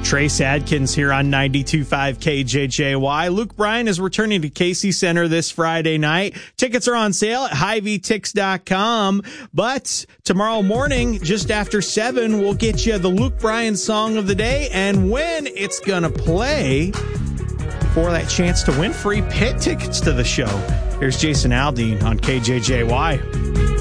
Trace Adkins here on 92.5 KJJY. Luke Bryan is returning to Casey Center this Friday night. Tickets are on sale at HyVeeTix.com. But tomorrow morning, just after 7, we'll get you the Luke Bryan song of the day and when it's going to play for that chance to win free pit tickets to the show. Here's Jason Aldean on KJJY.